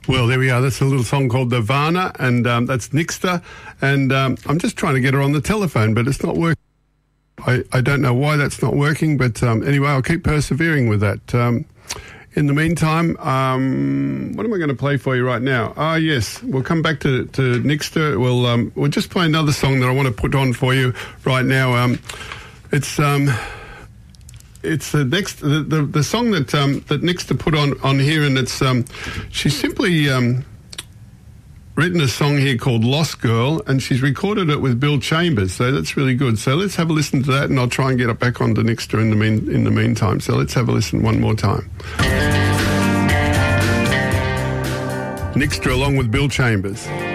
Well, there we are. That's a little song called Nirvana, and that's Nixter. And I'm just trying to get her on the telephone, but it's not working. I don't know why that's not working, but anyway, I'll keep persevering with that. In the meantime, what am I going to play for you right now? Yes, we'll come back to Nixter. We'll just play another song that I want to put on for you right now. It's the song that Nixter put on here, and it's she's simply written a song here called Lost Girl, and she's recorded it with Bill Chambers, so that's really good. So let's have a listen to that, and I'll try and get it back onto Nixter in the meantime. So let's have a listen one more time. Nixter along with Bill Chambers.